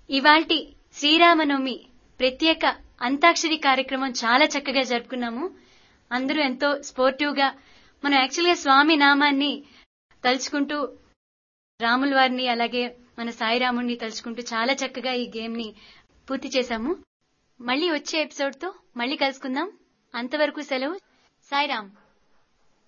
ఇవాల్టి శ్రీరామనవమి ప్రత్యేక అంతాక్షరి కార్యక్రమం చాలా చక్కగా జరుపుకున్నాము. అందరూ ఎంతో స్పోర్టివ్ గా మనం యాక్చువల్ గా స్వామి నామాన్ని తలుచుకుంటూ రాముల వారిని అలాగే మన సాయిరాముడిని తలుచుకుంటూ చాలా చక్కగా ఈ గేమ్ ని పూర్తి చేశాము. మళ్ళీ వచ్చే ఎపిసోడ్ తో మళ్ళీ కలుసుకుందాం. అంతవరకు సెలవు. సాయిరామ్.